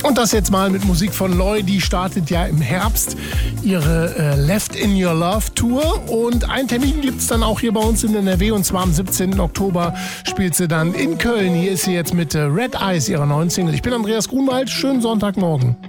Und das jetzt mal mit Musik von Loi, die startet ja im Herbst ihre Left in Your Love Tour. Und einen Termin gibt es dann auch hier bei uns in NRW, und zwar am 17. Oktober spielt sie dann in Köln. Hier ist sie jetzt mit Red Eyes, ihrer neuen Single. Ich bin Andreas Grunwald, schönen Sonntagmorgen.